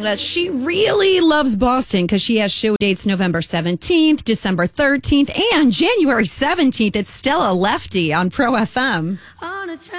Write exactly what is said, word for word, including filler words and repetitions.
Uh, she really loves Boston because she has show dates November seventeenth, December thirteenth, and January seventeenth. It's Stella Lefty on Pro F M.